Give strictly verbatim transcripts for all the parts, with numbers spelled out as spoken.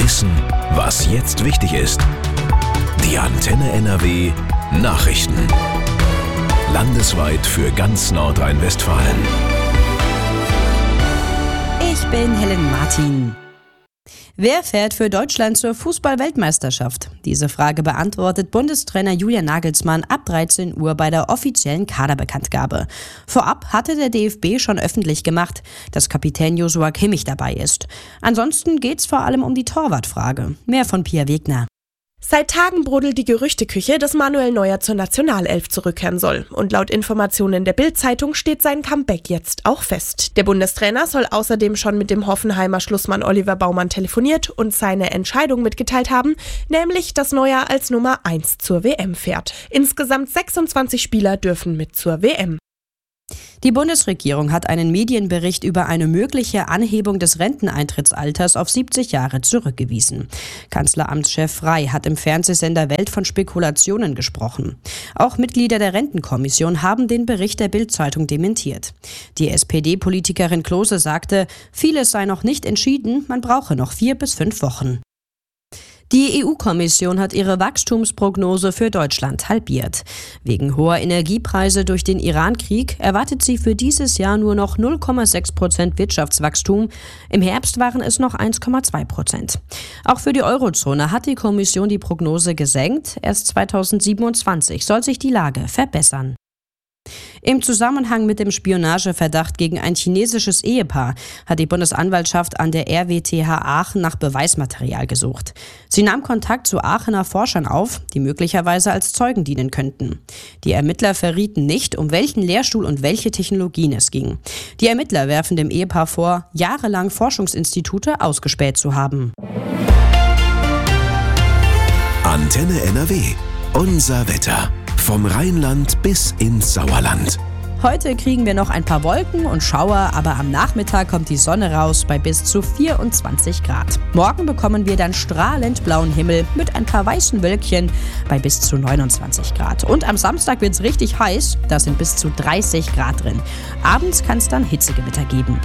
Wissen, was jetzt wichtig ist. Die Antenne N R W Nachrichten. Landesweit für ganz Nordrhein-Westfalen. Ich bin Helen Martin. Wer fährt für Deutschland zur Fußball-Weltmeisterschaft? Diese Frage beantwortet Bundestrainer Julian Nagelsmann ab dreizehn Uhr bei der offiziellen Kaderbekanntgabe. Vorab hatte der D F B schon öffentlich gemacht, dass Kapitän Joshua Kimmich dabei ist. Ansonsten geht's vor allem um die Torwartfrage. Mehr von Pia Wegner. Seit Tagen brodelt die Gerüchteküche, dass Manuel Neuer zur Nationalelf zurückkehren soll. Und laut Informationen der Bild-Zeitung steht sein Comeback jetzt auch fest. Der Bundestrainer soll außerdem schon mit dem Hoffenheimer Schlussmann Oliver Baumann telefoniert und seine Entscheidung mitgeteilt haben, nämlich, dass Neuer als Nummer eins zur W M fährt. Insgesamt sechsundzwanzig Spieler dürfen mit zur W M. Die Bundesregierung hat einen Medienbericht über eine mögliche Anhebung des Renteneintrittsalters auf siebzig Jahre zurückgewiesen. Kanzleramtschef Frey hat im Fernsehsender Welt von Spekulationen gesprochen. Auch Mitglieder der Rentenkommission haben den Bericht der Bild-Zeitung dementiert. Die S P D-Politikerin Klose sagte, vieles sei noch nicht entschieden, man brauche noch vier bis fünf Wochen. Die E U-Kommission hat ihre Wachstumsprognose für Deutschland halbiert. Wegen hoher Energiepreise durch den Iran-Krieg erwartet sie für dieses Jahr nur noch null Komma sechs Prozent Wirtschaftswachstum. Im Herbst waren es noch eins Komma zwei Prozent. Auch für die Eurozone hat die Kommission die Prognose gesenkt. Erst zweitausendsiebenundzwanzig soll sich die Lage verbessern. Im Zusammenhang mit dem Spionageverdacht gegen ein chinesisches Ehepaar hat die Bundesanwaltschaft an der R W T H Aachen nach Beweismaterial gesucht. Sie nahm Kontakt zu Aachener Forschern auf, die möglicherweise als Zeugen dienen könnten. Die Ermittler verrieten nicht, um welchen Lehrstuhl und welche Technologien es ging. Die Ermittler werfen dem Ehepaar vor, jahrelang Forschungsinstitute ausgespäht zu haben. Antenne N R W. Unser Wetter. Vom Rheinland bis ins Sauerland. Heute kriegen wir noch ein paar Wolken und Schauer, aber am Nachmittag kommt die Sonne raus bei bis zu vierundzwanzig Grad. Morgen bekommen wir dann strahlend blauen Himmel mit ein paar weißen Wölkchen bei bis zu neunundzwanzig Grad. Und am Samstag wird es richtig heiß, da sind bis zu dreißig Grad drin. Abends kann es dann Hitzegewitter geben.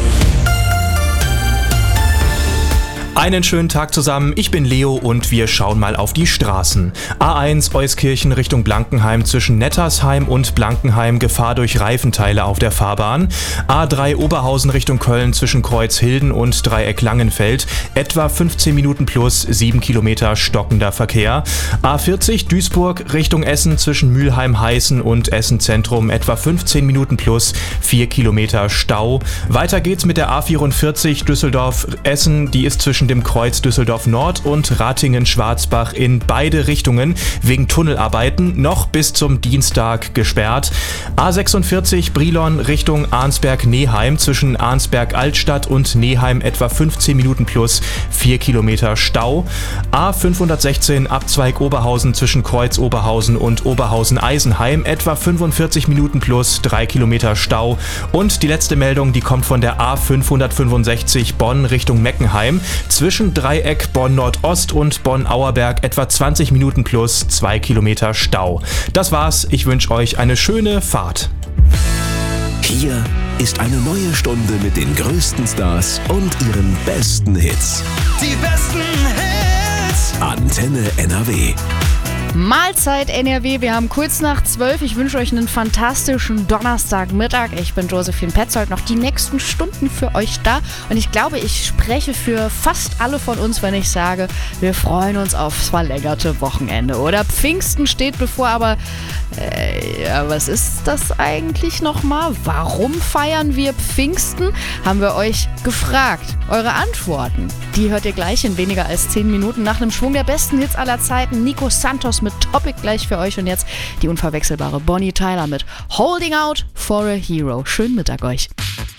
Einen schönen Tag zusammen, ich bin Leo und wir schauen mal auf die Straßen. A eins Euskirchen Richtung Blankenheim zwischen Nettersheim und Blankenheim, Gefahr durch Reifenteile auf der Fahrbahn. A drei Oberhausen Richtung Köln zwischen Kreuzhilden und Dreieck Langenfeld, etwa fünfzehn Minuten plus sieben Kilometer stockender Verkehr. A vierzig Duisburg Richtung Essen zwischen Mülheim-Heißen und Essen Zentrum, etwa fünfzehn Minuten plus vier Kilometer Stau. Weiter geht's mit der A vierundvierzig Düsseldorf-Essen, die ist zwischen dem Kreuz Düsseldorf Nord und Ratingen-Schwarzbach in beide Richtungen wegen Tunnelarbeiten noch bis zum Dienstag gesperrt. A sechsundvierzig Brilon Richtung Arnsberg-Neheim zwischen Arnsberg-Altstadt und Neheim etwa fünfzehn Minuten plus vier Kilometer Stau. A fünfhundertsechzehn Abzweig Oberhausen zwischen Kreuz Oberhausen und Oberhausen-Eisenheim etwa fünfundvierzig Minuten plus drei Kilometer Stau. Und die letzte Meldung, die kommt von der A fünfhundertfünfundsechzig Bonn Richtung Meckenheim. Zwischen Dreieck Bonn-Nordost und Bonn-Auerberg etwa zwanzig Minuten plus zwei Kilometer Stau. Das war's, ich wünsche euch eine schöne Fahrt. Hier ist eine neue Stunde mit den größten Stars und ihren besten Hits. Die besten Hits! Antenne N R W. Mahlzeit N R W, wir haben kurz nach zwölf. Ich wünsche euch einen fantastischen Donnerstagmittag. Ich bin Josephine Petzold, noch die nächsten Stunden für euch da. Und ich glaube, ich spreche für fast alle von uns, wenn ich sage, wir freuen uns aufs verlängerte Wochenende. Oder Pfingsten steht bevor, aber äh, ja, was ist das eigentlich nochmal? Warum feiern wir Pfingsten? Haben wir euch gefragt. Eure Antworten, die hört ihr gleich in weniger als zehn Minuten nach einem Schwung der besten Hits aller Zeiten. Nico Santos mit Topic gleich für euch und jetzt die unverwechselbare Bonnie Tyler mit Holding Out for a Hero. Schönen Mittag euch.